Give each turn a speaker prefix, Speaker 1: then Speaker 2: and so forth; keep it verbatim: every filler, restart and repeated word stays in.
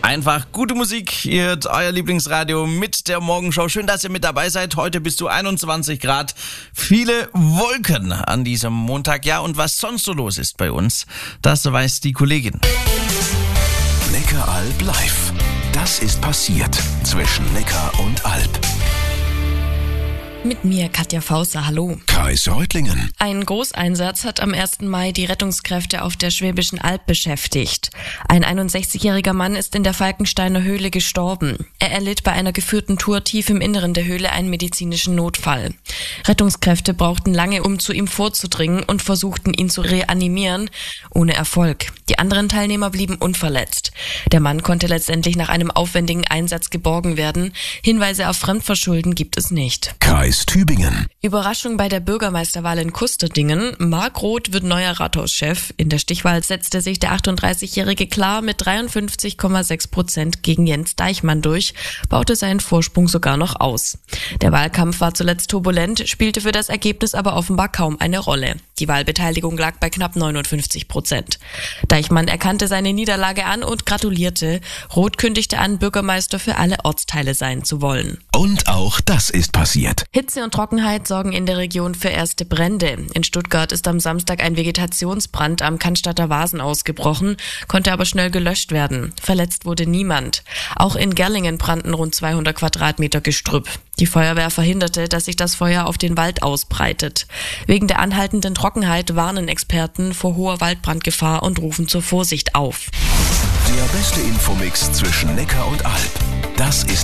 Speaker 1: Einfach gute Musik, ihr hört euer Lieblingsradio mit der Morgenshow. Schön, dass ihr mit dabei seid. Heute bis zu einundzwanzig Grad. Viele Wolken an diesem Montag. Ja, und was sonst so los ist bei uns, das weiß die Kollegin.
Speaker 2: Neckaralb live. Das ist passiert zwischen Neckar und Alb.
Speaker 3: Mit mir, Katja Fauser, hallo.
Speaker 2: Kreis Reutlingen.
Speaker 3: Ein Großeinsatz hat am ersten Mai die Rettungskräfte auf der Schwäbischen Alb beschäftigt. Ein einundsechzigjähriger Mann ist in der Falkensteiner Höhle gestorben. Er erlitt bei einer geführten Tour tief im Inneren der Höhle einen medizinischen Notfall. Rettungskräfte brauchten lange, um zu ihm vorzudringen und versuchten, ihn zu reanimieren, ohne Erfolg. Die anderen Teilnehmer blieben unverletzt. Der Mann konnte letztendlich nach einem aufwendigen Einsatz geborgen werden. Hinweise auf Fremdverschulden gibt es nicht.
Speaker 2: Kreis Tübingen.
Speaker 3: Überraschung bei der Bürgermeisterwahl in Kusterdingen. Marc Roth wird neuer Rathauschef. In der Stichwahl setzte sich der achtunddreißigjährige klar mit dreiundfünfzig Komma sechs Prozent gegen Jens Deichmann durch, baute seinen Vorsprung sogar noch aus. Der Wahlkampf war zuletzt turbulent, spielte für das Ergebnis aber offenbar kaum eine Rolle. Die Wahlbeteiligung lag bei knapp neunundfünfzig Prozent. Deichmann erkannte seine Niederlage an und gratulierte. Roth kündigte an, Bürgermeister für alle Ortsteile sein zu wollen.
Speaker 2: Und auch das ist passiert.
Speaker 3: Hitze und Trockenheit sorgen in der Region für erste Brände. In Stuttgart ist am Samstag ein Vegetationsbrand am Cannstatter Wasen ausgebrochen, konnte aber schnell gelöscht werden. Verletzt wurde niemand. Auch in Gerlingen brannten rund zweihundert Quadratmeter Gestrüpp. Die Feuerwehr verhinderte, dass sich das Feuer auf den Wald ausbreitet. Wegen der anhaltenden Trockenheit warnen Experten vor hoher Waldbrandgefahr und rufen zur Vorsicht auf.
Speaker 2: Der beste Infomix zwischen Neckar und Alb. Das ist